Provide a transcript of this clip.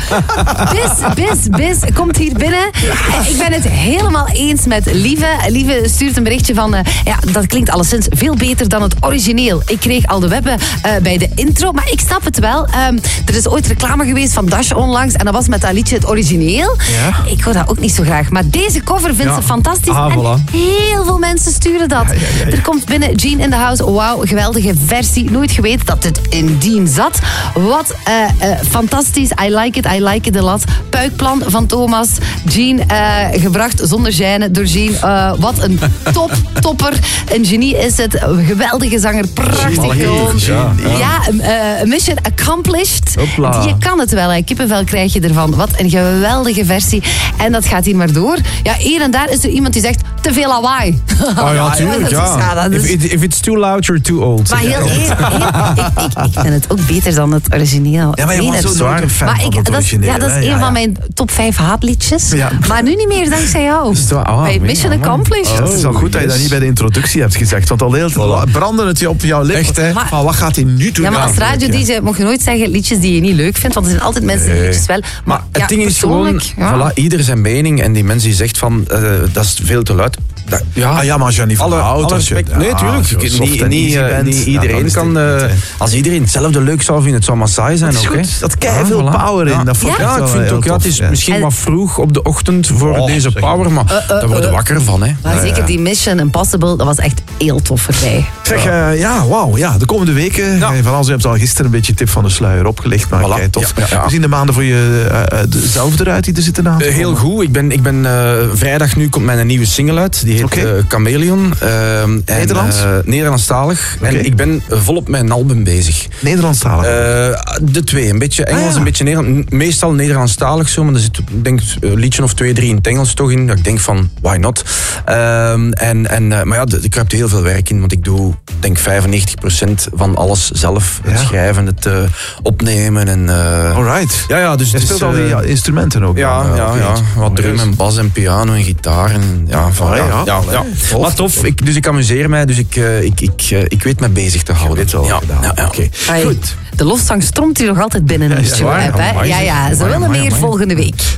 Biz komt hier binnen. Ik ben het helemaal eens met Lieve. Lieve stuurt een berichtje van... dat klinkt alleszins veel beter dan het origineel. Ik kreeg al de weppen bij de intro, maar ik snap het wel. Er is ooit reclame geweest van Dash onlangs en dat was met dat liedje het origineel. Ja. Ik hoor dat ook niet zo graag. Maar deze cover vindt ze fantastisch. En heel veel mensen sturen dat. Ja. Er komt binnen Jean in the house. Wauw, geweldige versie. Nooit geweten dat het in Dean zat. Wat fantastisch. I like it a lot. Puikplan van Thomas. Jean gebracht zonder gêne door Jean. Wat een topper. Een genie is het. Geweldige zanger. Prachtig gewoon. Mission accomplished. Hopla. Je kan het wel. Kippenvel krijg je ervan. Wat een geweldige versie. En dat gaat hier maar door. Ja, hier en daar is er iemand die zegt te veel lawaai. Oh ja, tuurlijk. If it's too loud, you're too old. Maar ik vind het ook beter dan het origineel. Ja, maar je was zo nooit een fan van het origineel. Dat is een van mijn top 5 haatliedjes. Ja. Maar nu niet meer dankzij jou. Bij Mission Accomplished. Het is al goed dat je dat niet bij de introductie hebt gezegd. Want al heel brandde het je op jouw lippen. Echt, hè? Maar wat gaat hij nu doen? Ja, maar als radio-dj mocht je nooit zeggen liedjes die je niet leuk vindt. Want er zijn altijd mensen die liedjes wel. Maar het ding is gewoon, ieder zijn mening. En die mensen die zegt van, dat is veel te luid. Maar als je niet van houdt... Nee, tuurlijk. Niet iedereen kan... Als iedereen hetzelfde leuk zou vinden, het zou maar saai zijn. Dat is goed. Dat krijg je veel power in. Ja, ik vind ook, het is misschien wat vroeg op de ochtend voor deze power, maar daar word je wakker van. Hè. Maar zeker die Mission Impossible, dat was echt heel tof voorbij. Zeg, de komende weken, van alles, je hebt al gisteren een beetje tip van de sluier opgelicht, maar kijk, tof. We zien de maanden voor je zelf eruit die er zitten aan. Heel goed. Ik ben vrijdag nu komt mijn nieuwe single uit. Die heet Chameleon. Nederlandstalig. Okay. En ik ben volop met een album bezig. Nederlandstalig? De twee. Een beetje Engels, een beetje Nederlands. Meestal Nederlandstalig zo, maar er zit denk een liedje of 2, 3 in het Engels toch in. Dat ik denk van, why not? Maar ja, er kruipt heel veel werk in, want ik doe denk 95% van alles zelf. Het schrijven, het opnemen. Alright. Ja, dus je speelt al die instrumenten ook. Ja. Wat drum en bas en piano en gitaar. En, maar tof, ik amuseer mij, dus ik weet me bezig te houden. Dit wel gedaan. Goed. De lofzang stroomt hier nog altijd binnen. Ze willen meer volgende week.